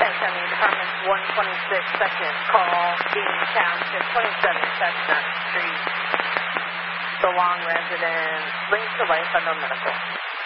County Department 126 Second Call, Dean Township, 27 Chestnut Street. The Long resident, linked to life under medical.